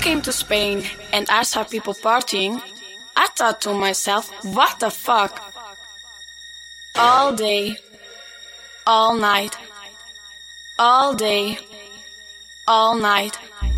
came to Spain and I saw people partying, I thought to myself, what the fuck? All day, all night, all day, all night.